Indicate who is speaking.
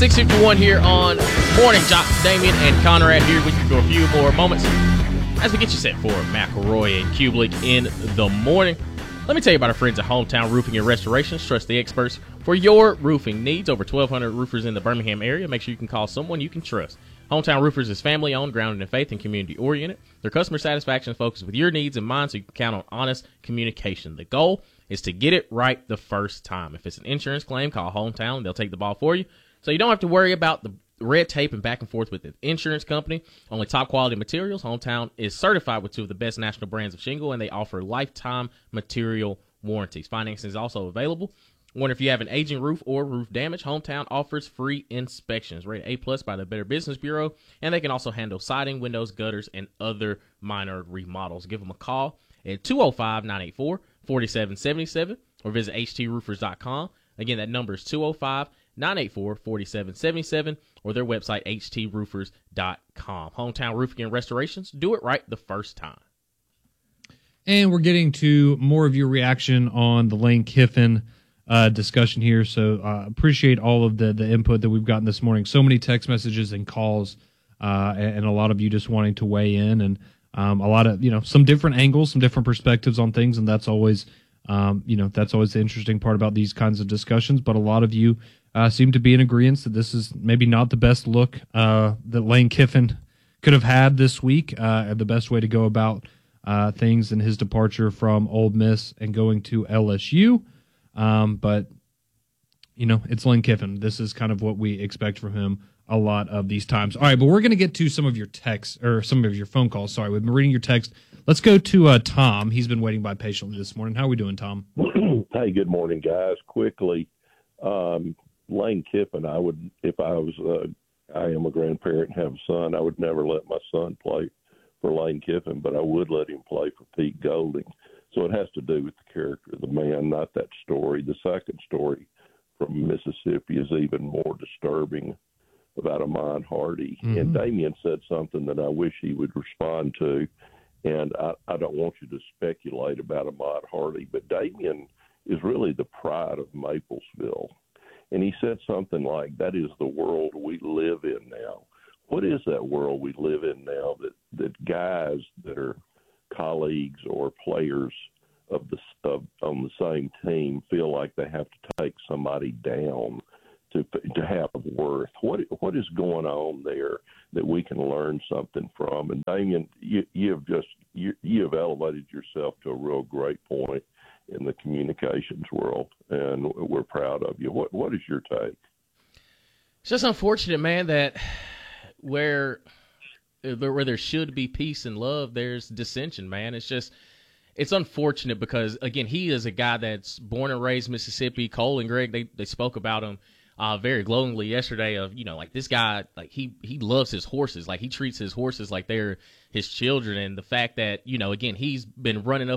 Speaker 1: 6:51 here on Morning Jock. Damien and Conrad here with you for a few more moments as we get you set for McElroy and Kublik in the morning. Let me tell you about our friends at Hometown Roofing and Restorations. Trust the experts for your roofing needs. Over 1,200 roofers in the Birmingham area. Make sure you can call someone you can trust. Hometown Roofers is family-owned, grounded in faith, and community-oriented. Their customer satisfaction is focused with your needs in mind, so you can count on honest communication. The goal is to get it right the first time. If it's an insurance claim, call Hometown. They'll take the ball for you. So you don't have to worry about the red tape and back and forth with the insurance company. Only top-quality materials. Hometown is certified with two of the best national brands of shingle, and they offer lifetime material warranties. Financing is also available. Wonder if you have an aging roof or roof damage, Hometown offers free inspections. Rated A+ by the Better Business Bureau, and they can also handle siding, windows, gutters, and other minor remodels. Give them a call at 205-984-4777 or visit htroofers.com. Again, that number is 205-984-4777 or their website, htroofers.com. Hometown Roofing and Restorations, do it right the first time.
Speaker 2: And we're getting to more of your reaction on the Lane Kiffin discussion here, so appreciate all of the input that we've gotten this morning. So many text messages and calls, and a lot of you just wanting to weigh in, and a lot of some different angles, some different perspectives on things, and that's always that's always the interesting part about these kinds of discussions. But a lot of you seem to be in agreement that this is maybe not the best look that Lane Kiffin could have had this week, the best way to go about things in his departure from Ole Miss and going to LSU. But it's Lane Kiffin. This is kind of what we expect from him a lot of these times. All right, but we're going to get to some of your texts or some of your phone calls. Sorry, we've been reading your text. Let's go to Tom. He's been waiting by patiently this morning. How are we doing, Tom?
Speaker 3: Hey, good morning, guys. Quickly, Lane Kiffin, I would, if I am a grandparent and have a son, I would never let my son play for Lane Kiffin, but I would let him play for Pete Golding. So it has to do with the character of the man, not that story. The second story from Mississippi is even more disturbing about Ahmad Hardy. Mm-hmm. And Damien said something that I wish he would respond to. And I don't want you to speculate about Ahmad Hardy, but Damien is really the pride of Maplesville. And he said something like, that is the world we live in now. What is that world we live in now that guys that are colleagues or players on the same team feel like they have to take somebody down to have worth? What is going on there that we can learn something from? And Damien, you have elevated yourself to a real great point in the communications world, and we're proud of you. What is your take?
Speaker 1: It's just unfortunate, man, that where there should be peace and love, there's dissension, man. It's unfortunate because, again, he is a guy that's born and raised Mississippi. Cole and Greg, they spoke about him very glowingly yesterday of, like this guy, like he loves his horses. Like he treats his horses like they're his children. And the fact that, again, he's been running up